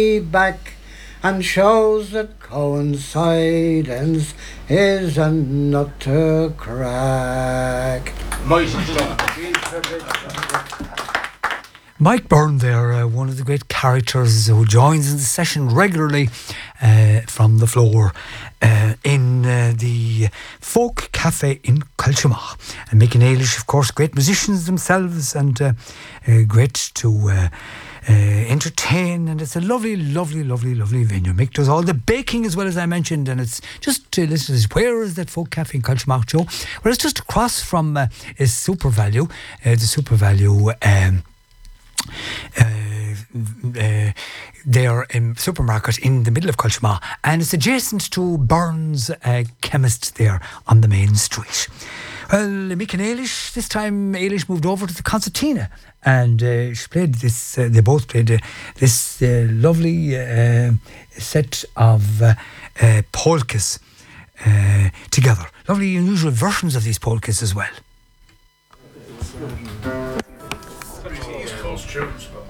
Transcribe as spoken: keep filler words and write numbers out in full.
back and shows that coincidence is a nut to crack. Mike Byrne there, uh, one of the great characters who joins in the session regularly uh, from the floor uh, in uh, the Folk Cafe in Cultchumach. And Mick and Eilish, of course, great musicians themselves and uh, uh, great to uh, uh, entertain. And it's a lovely, lovely, lovely, lovely venue. Mick does all the baking as well, as I mentioned, and it's just to listen to this. Where is that Folk Cafe in Cultchumach, Joe? Well, it's just across from uh, is Super Value, uh, the Super Value. Um, Uh, uh, they're in supermarket in the middle of Cultchumach, and it's adjacent to Burns uh, Chemist there on the main street. Well, Mick and Eilish, this time Eilish moved over to the concertina, and uh, she played this, uh, they both played uh, this uh, lovely uh, set of uh, uh, polkas uh, together. Lovely unusual versions of these polkas as well. East Coast tunes, but